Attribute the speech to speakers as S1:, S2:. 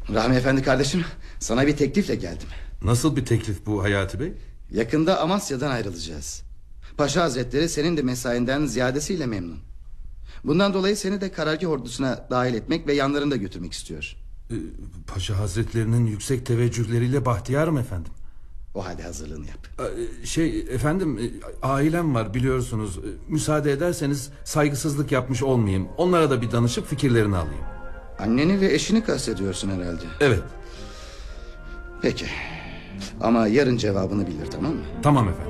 S1: Rahmi Efendi kardeşim, sana bir teklifle geldim.
S2: Nasıl bir teklif bu Hayati Bey?
S1: Yakında Amasya'dan ayrılacağız. Paşa Hazretleri senin de mesainden ziyadesiyle memnun. Bundan dolayı seni de karargah ordusuna dahil etmek ve yanlarında götürmek istiyor.
S2: Paşa Hazretlerinin yüksek teveccühleriyle bahtiyarım efendim.
S1: O halde hazırlığını yap.
S2: Efendim, ailem var biliyorsunuz. Müsaade ederseniz saygısızlık yapmış olmayayım. Onlara da bir danışıp fikirlerini alayım.
S1: Anneni ve eşini kastediyorsun herhalde.
S2: Evet.
S1: Peki. Ama yarın cevabını bilir, tamam mı?
S2: Tamam efendim.